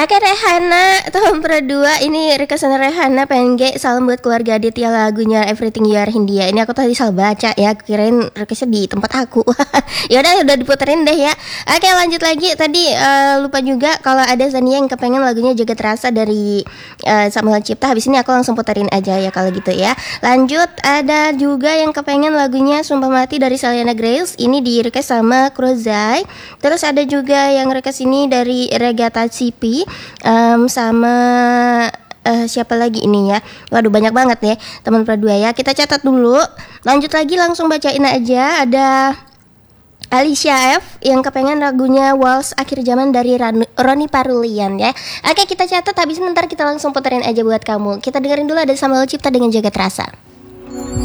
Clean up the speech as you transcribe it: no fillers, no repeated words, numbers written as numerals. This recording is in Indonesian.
Oke Rehana, tahun berdua ini requestan Rehana PNG salam buat keluarga Aditya lagunya Everything You Are Hindia. Ini aku tadi salah baca ya, kirain requestnya di tempat aku. Ya udah diputerin deh ya. Oke lanjut lagi tadi lupa juga kalau ada Zania yang kepengen lagunya Jaga Terasa dari Samuel Cipta. Habis ini aku langsung puterin aja ya kalau gitu ya. Lanjut ada juga yang kepengen lagunya Sumpah Mati dari Selena Grace. Ini di request sama Crozai. Terus ada juga yang request ini dari Regata CP. Sama siapa lagi ini ya. Waduh banyak banget ya teman berdua ya. Kita catat dulu. Lanjut lagi langsung bacain aja. Ada Alicia F yang kepengen lagunya Waltz Akhir Zaman dari Roni Parulian ya. Oke kita catat, habis ntar kita langsung puterin aja buat kamu. Kita dengerin dulu ada Samuel Cipta dengan Jaga Terasa.